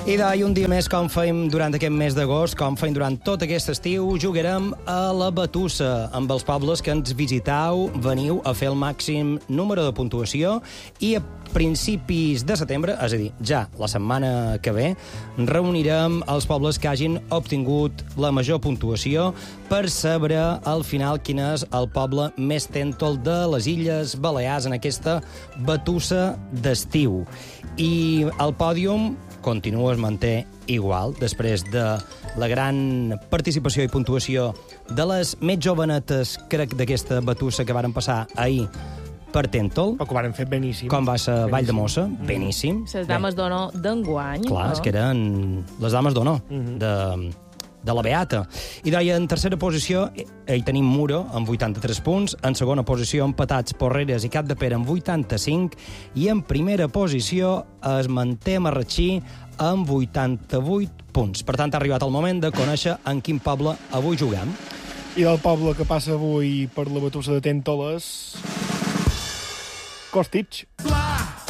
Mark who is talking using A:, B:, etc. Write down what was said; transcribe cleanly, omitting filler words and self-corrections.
A: I un dia més, com feim durant aquest mes d'agost, com feim durant tot aquest estiu, jugarem a la batussa amb els pobles que ens visitau, veniu a fer el màxim número de puntuació i a principis de setembre, és a dir, ja la setmana que ve, reunirem els pobles que hagin obtingut la major puntuació per saber al final quin és el poble més tèntol de les Illes Balears en aquesta batussa d'estiu. I el pòdium continua, es manté igual, després de la gran participació i puntuació de les més jovenetes, crec, d'aquesta batussa que varen passar ahir per Tèntol.
B: Però que ho varen fer beníssim.
A: Com va ser Vall de Mossa, beníssim.
C: Les dames d'honor d'enguany.
A: Clar, és que eren les dames d'honor de la Beata. I deia, en tercera posició hi tenim Muro, amb 83 punts, en segona posició empatats Porreres i Capdepera amb 85, i en primera posició es manté Marratxí amb 88 punts. Per tant, ha arribat el moment de conèixer en quin poble avui juguem.
B: I del poble que passa avui per la batussa de Tèntoles... Costitx.